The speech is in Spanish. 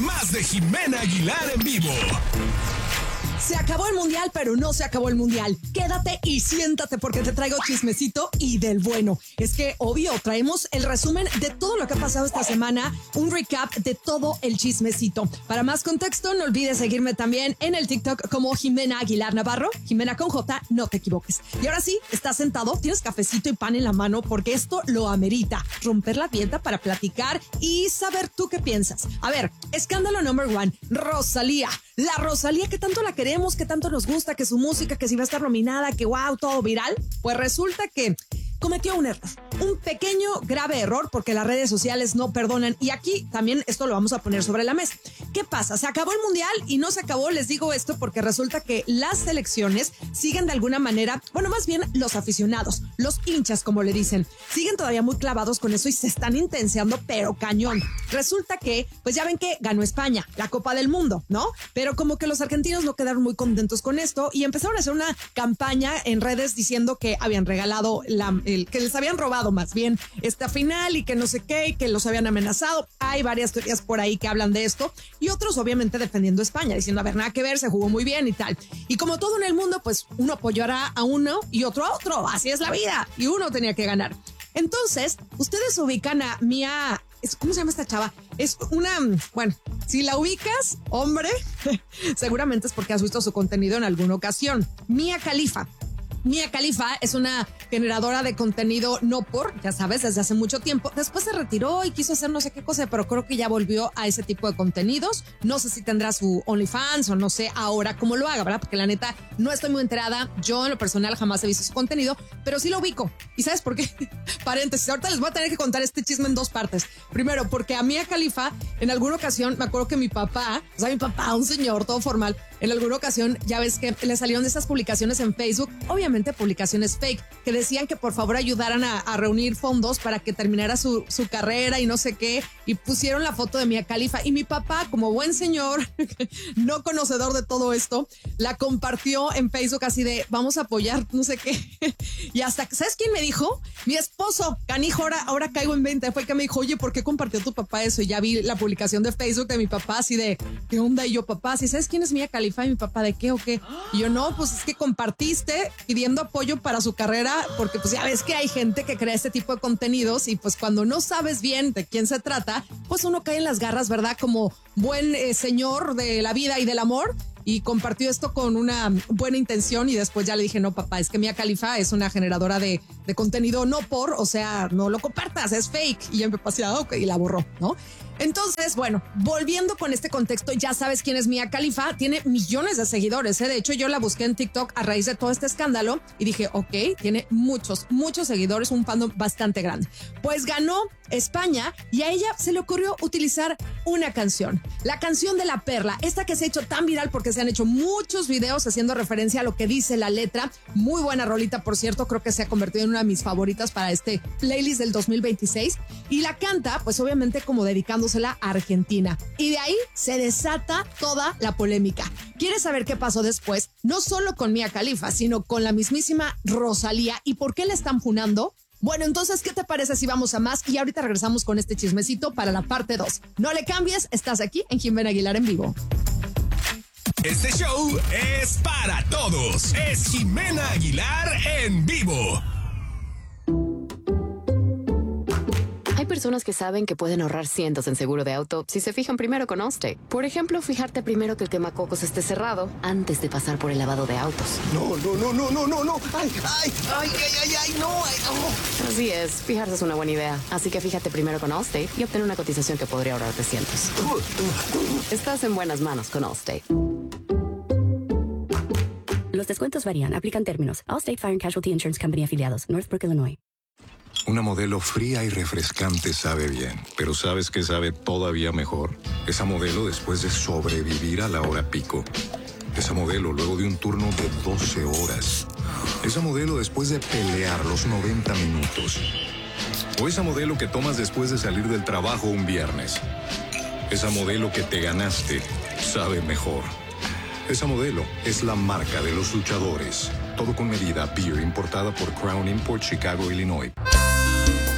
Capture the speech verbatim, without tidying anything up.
más de Jimena Aguilar en vivo. Se acabó el mundial, pero no se acabó el mundial. Quédate y siéntate porque te traigo chismecito y del bueno. Es que, obvio, traemos el resumen de todo lo que ha pasado esta semana, un recap de todo el chismecito. Para más contexto, no olvides seguirme también en el TikTok como Jimena Aguilar Navarro. Jimena con J, no te equivoques. Y ahora sí, estás sentado, tienes cafecito y pan en la mano porque esto lo amerita. Romper la dieta para platicar y saber tú qué piensas. A ver, escándalo number one, Rosalía. La Rosalía que tanto la queremos, que tanto nos gusta, que su música, que si va a estar nominada, que wow, todo viral. Pues resulta que cometió un error, un pequeño grave error porque las redes sociales no perdonan. Y aquí también esto lo vamos a poner sobre la mesa. ¿Qué pasa? Se acabó el mundial y no se acabó. Les digo esto porque resulta que las selecciones siguen de alguna manera, bueno, más bien los aficionados, los hinchas, como le dicen, siguen todavía muy clavados con eso y se están intenseando, pero cañón. Resulta que, pues ya ven que ganó España, la Copa del Mundo, ¿no? Pero como que los argentinos no quedaron muy contentos con esto y empezaron a hacer una campaña en redes diciendo que habían regalado la El, que les habían robado más bien esta final y que no sé qué, y que los habían amenazado. Hay varias teorías por ahí que hablan de esto y otros obviamente defendiendo a España, diciendo, a ver, nada que ver, se jugó muy bien y tal. Y como todo en el mundo, pues uno apoyará a uno y otro a otro, así es la vida, y uno tenía que ganar. Entonces, ustedes ubican a Mía, ¿cómo se llama esta chava? Es una, bueno, si la ubicas, hombre, seguramente es porque has visto su contenido en alguna ocasión. Mía Khalifa. Mía Khalifa es una generadora de contenido no por, ya sabes, desde hace mucho tiempo. Después se retiró y quiso hacer no sé qué cosa, pero creo que ya volvió a ese tipo de contenidos. No sé si tendrá su OnlyFans o no sé ahora cómo lo haga, ¿verdad? Porque la neta no estoy muy enterada. Yo en lo personal jamás he visto su contenido, pero sí lo ubico. ¿Y sabes por qué? Paréntesis, ahorita les voy a tener que contar este chisme en dos partes. Primero, porque a Mía Khalifa en alguna ocasión, me acuerdo que mi papá, o sea, mi papá, un señor todo formal, en alguna ocasión ya ves que le salieron de esas publicaciones en Facebook, obviamente publicaciones fake, que decían que por favor ayudaran a, a reunir fondos para que terminara su, su carrera y no sé qué, y pusieron la foto de Mía Khalifa y mi papá, como buen señor no conocedor de todo esto, la compartió en Facebook así de vamos a apoyar no sé qué. Y hasta, ¿sabes quién me dijo? Mi esposo, canijo, ahora, ahora caigo en venta, fue el que me dijo, oye, ¿por qué compartió tu papá eso? Y ya vi la publicación de Facebook de mi papá así de ¿qué onda? Y yo, papá, ¿sí sabes quién es Mía Khalifa? Y mi papá, ¿de qué o qué? Y yo, no, pues es que compartiste pidiendo apoyo para su carrera, porque pues ya ves que hay gente que crea este tipo de contenidos y pues cuando no sabes bien de quién se trata, pues uno cae en las garras, ¿verdad? Como buen eh, señor de la vida y del amor. Y compartió esto con una buena intención y después ya le dije, no, papá, es que Mía Khalifa es una generadora de, de contenido no por, o sea, no lo compartas, es fake. Y ya me pasé, ok, y la borró, ¿no? Entonces, bueno, volviendo con este contexto, ya sabes quién es Mía Khalifa, tiene millones de seguidores, ¿eh? De hecho, yo la busqué en TikTok a raíz de todo este escándalo y dije, ok, tiene muchos, muchos seguidores, un fandom bastante grande. Pues ganó España y a ella se le ocurrió utilizar una canción, la canción de La Perla, esta que se ha hecho tan viral porque se han hecho muchos videos haciendo referencia a lo que dice la letra. Muy buena rolita, por cierto, creo que se ha convertido en una de mis favoritas para este playlist del dos mil veintiséis y la canta, pues obviamente como dedicándosela a Argentina. Y de ahí se desata toda la polémica. ¿Quieres saber qué pasó después? No solo con Mía Khalifa, sino con la mismísima Rosalía y por qué la están funando. Bueno, entonces, ¿qué te parece si vamos a más? Y ahorita regresamos con este chismecito para la parte dos. No le cambies, estás aquí en Jimena Aguilar en vivo. Este show es para todos. Es Jimena Aguilar en vivo. Hay personas que saben que pueden ahorrar cientos en seguro de auto si se fijan primero con Allstate. Por ejemplo, fijarte primero que el quemacocos esté cerrado antes de pasar por el lavado de autos. No, no, no, no, no, no, no. Ay, ay, ay, ay, ay, ay, no. Ay, oh. Así es, fijarse es una buena idea. Así que fíjate primero con Allstate y obtén una cotización que podría ahorrarte cientos. Estás en buenas manos con Allstate. Los descuentos varían. Aplican términos. Allstate Fire and Casualty Insurance Company afiliados. Northbrook, Illinois. Una Modelo fría y refrescante sabe bien, pero ¿sabes qué sabe todavía mejor? Esa Modelo después de sobrevivir a la hora pico. Esa Modelo luego de un turno de doce horas. Esa Modelo después de pelear los noventa minutos. O esa Modelo que tomas después de salir del trabajo un viernes. Esa Modelo que te ganaste sabe mejor. Esa Modelo es la marca de los luchadores. Todo con medida. Beer importada por Crown Import, Chicago, Illinois.